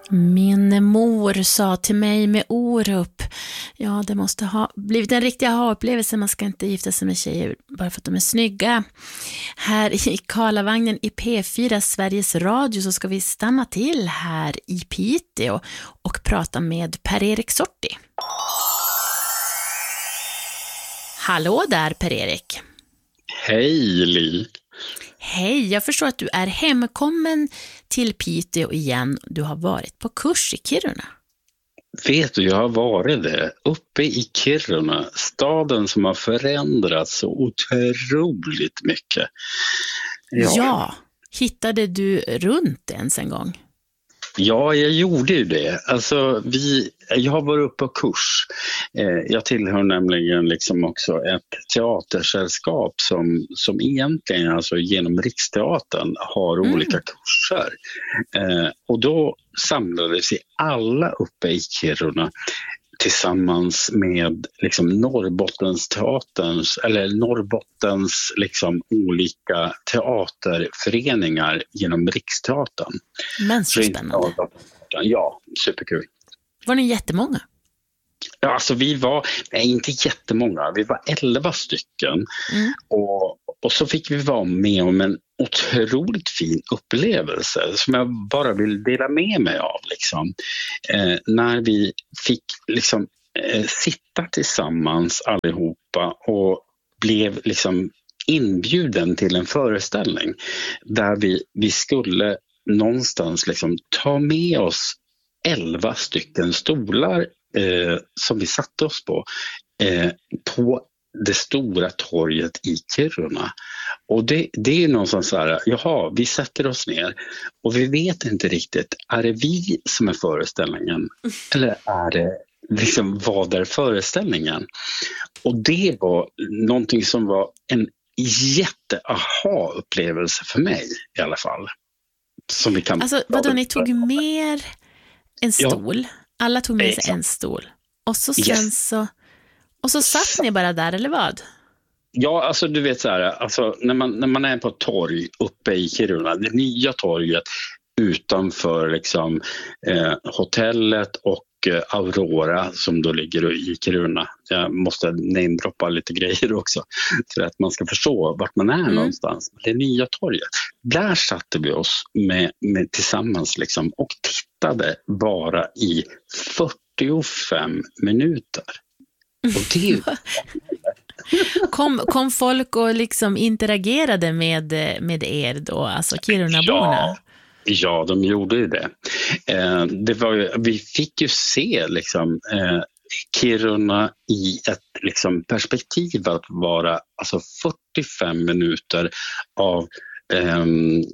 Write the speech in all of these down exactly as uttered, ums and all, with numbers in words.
Min mor sa till mig med Orup, ja det måste ha blivit en riktig aha-upplevelse, man ska inte gifta sig med tjejer bara för att de är snygga. Här i Karlavagnen i P fyra Sveriges Radio så ska vi stanna till här i Piteå och prata med Per-Erik Sorti. Hallå där Per-Erik. Hej Li. Hej, jag förstår att du är hemkommen till Piteå igen. Du har varit på kurs i Kiruna. Vet du, jag har varit det. Uppe i Kiruna, staden som har förändrats så otroligt mycket. Ja, ja hittade du runt ens en gång? Ja, jag gjorde ju det. Alltså, vi, jag har varit uppe på kurs. Eh, jag tillhör nämligen liksom också ett teatersällskap som, som egentligen alltså genom Riksteatern har mm. olika kurser. Eh, och då samlades vi alla uppe i Kiruna tillsammans med liksom Norrbottens teaterns eller Norrbottens liksom olika teaterföreningar genom Riksteatern. Men så spännande. Ja, superkul. Var ni jättemånga? Ja, alltså vi var, nej inte jättemånga, vi var elva stycken mm. och, och så fick vi vara med om en otroligt fin upplevelse som jag bara vill dela med mig av liksom. Eh, när vi fick liksom eh, sitta tillsammans allihopa och blev liksom inbjuden till en föreställning där vi, vi skulle någonstans liksom ta med oss elva stycken stolar Eh, som vi satte oss på eh, på det stora torget i Kiruna. Och det, det är någonstans så här, jaha, vi sätter oss ner och vi vet inte riktigt, är det vi som är föreställningen eller är det liksom vad är föreställningen? Och det var någonting som var en jätte-aha-upplevelse för mig i alla fall. Som vi kan alltså vadå, ni tog med en stol? Ja. Alla tog med sig Exakt. en stol. Och så sen yes. så och så satt ni bara där, eller vad? Ja, alltså du vet så här, alltså när man när man är på ett torg uppe i Kiruna, det nya torget utanför liksom eh, hotellet och eh, Aurora som då ligger i Kiruna. Jag måste namedroppa lite grejer också för att man ska förstå vart man är mm. någonstans. Det nya torget. Där satte vi oss med, med tillsammans liksom och tittade bara i fyrtiofem minuter. Och det kom, kom folk och liksom interagerade med, med er då, alltså Kirunaborna? Ja. Ja, de gjorde ju det. Eh, det var ju, vi fick ju se liksom, eh, Kiruna i ett liksom, perspektiv att vara alltså, fyrtiofem minuter av eh,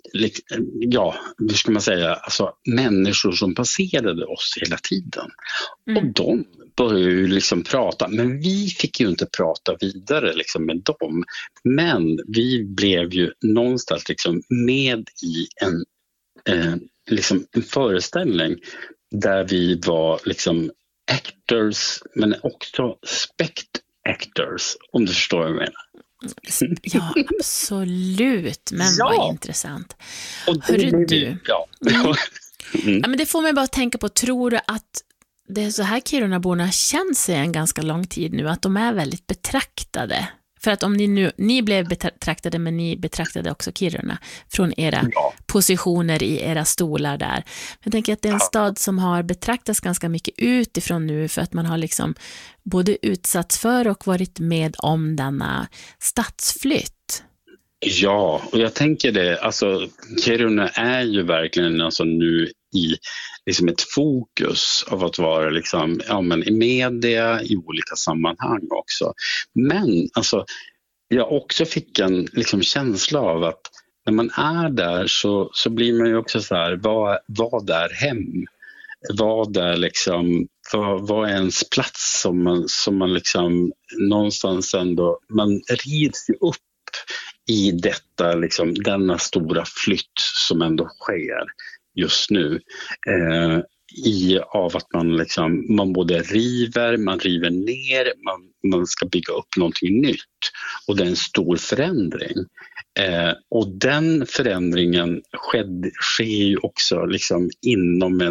ja, hur ska man säga, alltså, människor som passerade oss hela tiden. Mm. Och de började ju liksom prata, men vi fick ju inte prata vidare liksom, med dem. Men vi blev ju någonstans liksom, med i en Eh, liksom en föreställning där vi var liksom actors men också spect actors, om du förstår vad jag menar. Ja, absolut, men ja. Vad intressant. Och Hörru du, ja. Mm. Mm. Ja, men det får mig bara tänka på, tror du att det är så här Kirunaborna känner sig en ganska lång tid nu, att de är väldigt betraktade? För att om ni nu, ni blev betraktade, men ni betraktade också Kiruna från era ja. positioner i era stolar där. Jag tänker att det är en ja. stad som har betraktats ganska mycket utifrån nu, för att man har liksom både utsatts för och varit med om denna stadsflytt. Ja, och jag tänker det, alltså Kiruna är ju verkligen alltså nu i liksom ett fokus av att vara liksom, ja, men i media i olika sammanhang också. Men alltså, jag också fick en liksom, känsla av att när man är där så, så blir man ju också så här, vad, vad är hem? Vad är liksom, vad, vad är ens plats som man, som man liksom någonstans ändå, man rids ju upp i detta, liksom, denna stora flytt som ändå sker just nu. Eh, i av att man, liksom, man både river, man river ner, man, man ska bygga upp någonting nytt. Och det är en stor förändring. Eh, och den förändringen skedde, sker ju också liksom inom en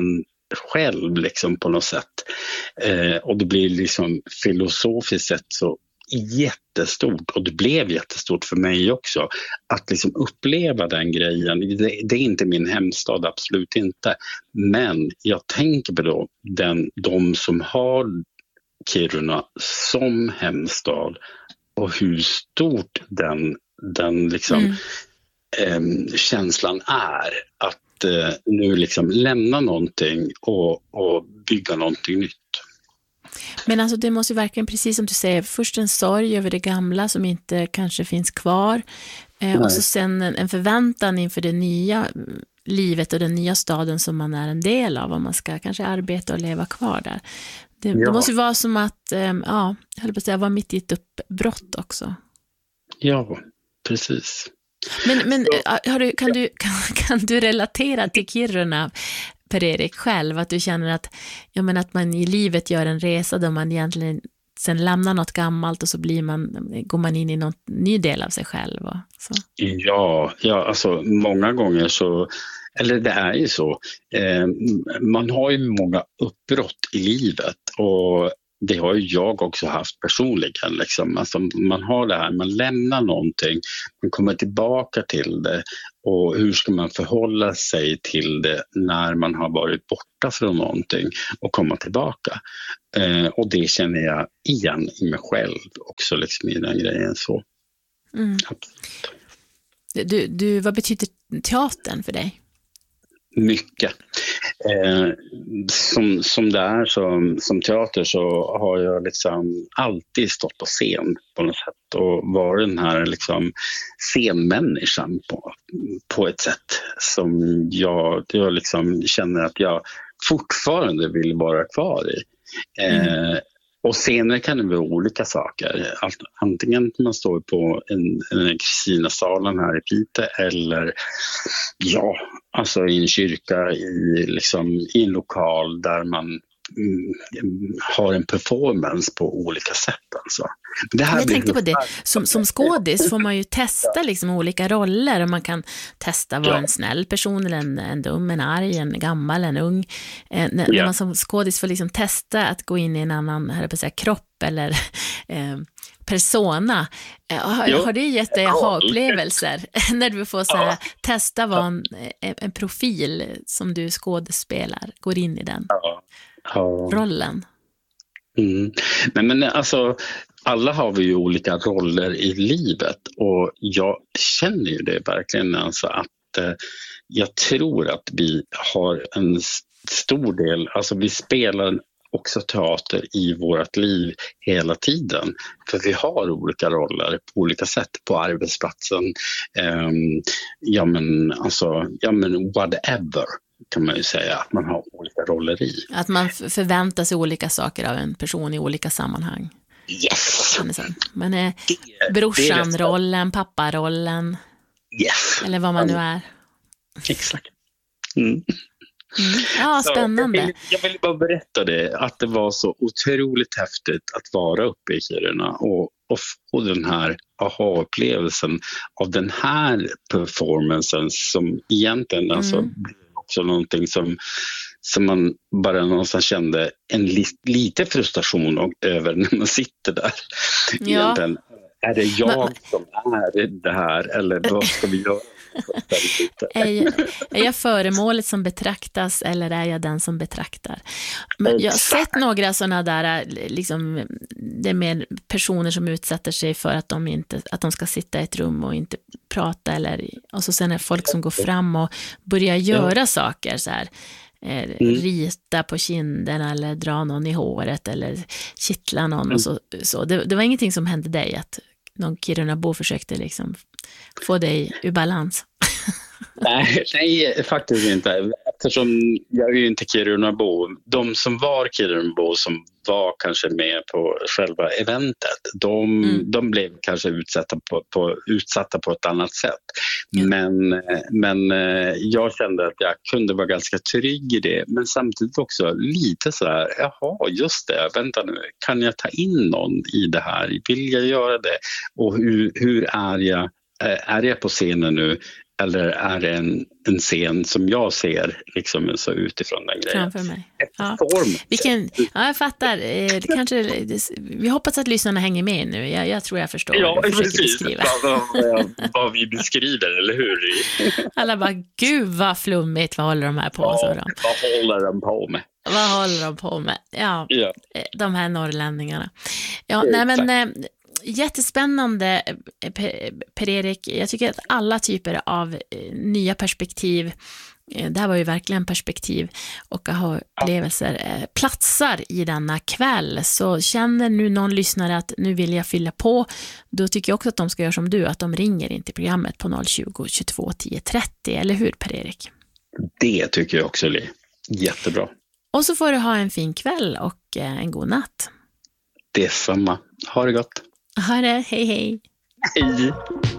själv liksom på något sätt. Eh, och det blir liksom filosofiskt sett så jättestort, och det blev jättestort för mig också att liksom uppleva den grejen. Det, det är inte min hemstad, absolut inte, men jag tänker på då den, de som har Kiruna som hemstad och hur stort den, den liksom mm. eh, känslan är att eh, nu liksom lämna någonting och, och bygga någonting nytt. Men alltså det måste ju verkligen, precis som du säger, först en sorg över det gamla som inte kanske finns kvar, eh, och så sen en, en förväntan inför det nya livet och den nya staden som man är en del av, om man ska kanske arbeta och leva kvar där. Det, ja. det måste ju vara som att, eh, ja, jag höll på att säga, vara mitt i ett uppbrott också. Ja, precis. Men, men har du, kan, du, kan, kan du relatera till Kiruna, Per-Erik, själv, att du känner att, ja, men att man i livet gör en resa där man egentligen sen lämnar något gammalt och så blir man, går man in i någon ny del av sig själv? Och så. Ja, ja, alltså många gånger så, eller det är ju så, eh, man har ju många uppbrott i livet, och det har ju jag också haft personligen. Liksom. Alltså man har det här, man lämnar någonting, man kommer tillbaka till det, och hur ska man förhålla sig till det när man har varit borta från någonting och komma tillbaka. Eh, och det känner jag igen i mig själv också, liksom, i den grejen. Så. Mm. Du, du, vad betyder teatern för dig? Mycket. Eh, som, som det är som, som teater så har jag liksom alltid stått på scen på något sätt och varit den här liksom scenmänniskan på, på ett sätt som jag, jag liksom känner att jag fortfarande vill vara kvar i. Eh, mm. Och senare kan det vara olika saker. Antingen man står på en, en Kristinasalen här i Piteå, eller ja, alltså i en kyrka, i, liksom, i en lokal där man mm, har en performance på olika sätt. Alltså. Det här jag tänkte på det, som, som skådis får man ju testa liksom olika roller, och man kan testa vara ja. en snäll person eller en, en dum, en arg, en gammal, en ung. Eh, när, ja. när man som skådis får liksom testa att gå in i en annan, här på att säga, kropp eller eh, persona. Eh, har, har det gett dig aha-upplevelser när du får så här, ja. testa vara en, en profil som du skådespelar, går in i den ja. Ja. rollen? Mm. Men, men alltså, alla har vi ju olika roller i livet, och jag känner ju det verkligen, alltså att eh, jag tror att vi har en stor del, alltså vi spelar också teater i vårt liv hela tiden, för vi har olika roller på olika sätt på arbetsplatsen, eh, ja men alltså, ja men whatever kan man ju säga att man har olika roller i. Att man förväntar sig olika saker av en person i olika sammanhang. Yes! Men är brorsan-rollen, papparollen, yes. eller vad man nu är. Exakt. Mm. Mm. Ja, spännande. Jag vill, jag vill bara berätta det, att det var så otroligt häftigt att vara uppe i Kiruna och, och få den här aha-upplevelsen av den här performancen som egentligen mm. alltså också någonting som, som man bara någonstans kände en li, lite frustration över när man sitter där. Ja. Är det jag Men, som är det här, eller vad ska vi göra? är, jag, är jag föremålet som betraktas, eller är jag den som betraktar? Men jag har sett några sådana där liksom, det är mer personer som utsätter sig för att de, inte, att de ska sitta i ett rum och inte prata, eller, och så sen är folk som går fram och börjar göra ja. saker så här. Eh, mm. rita på kinderna eller dra någon i håret eller kittla någon mm. och så, så. Det, det var ingenting som hände dig, att någon Kirunabo försökte liksom få dig ur balans? nej, nej, faktiskt inte. Eftersom jag är ju inte Kirunabo. De som var Kirunabo som var kanske med på själva eventet, de, mm. de blev kanske utsatta på, på, utsatta på ett annat sätt. Mm. Men, men jag kände att jag kunde vara ganska trygg i det. Men samtidigt också lite så här, jaha, just det, vänta nu, kan jag ta in någon i det här? Vill jag göra det? Och hur, hur är jag? Är jag på scenen nu? eller är det en, en scen som jag ser liksom så utifrån den grejen? Framför mig. Ja. Vilken, ja, jag fattar. Eh, kanske, vi hoppas att lyssnarna hänger med nu. Jag, jag tror jag förstår ja, vad du försöker precis. beskriva. Vad, vad vi beskriver, eller hur? Alla bara, gud vad flummigt, vad håller de här på med? Ja, vad håller de på med? Vad håller de på med? Ja, ja. De här norrlänningarna. Ja, nej men... Jättespännande, Per-Erik. Jag tycker att alla typer av nya perspektiv, det här var ju verkligen perspektiv och aha-upplevelser, platsar i denna kväll. Så känner nu någon lyssnare att nu vill jag fylla på, då tycker jag också att de ska göra som du, att de ringer in till programmet på noll tjugo, tjugotvå, tio, trettio, eller hur Per-Erik? Det tycker jag också är jättebra. Och så får du ha en fin kväll och en god natt. Detsamma. Ha det gott. Ha det, hej hej. Hej.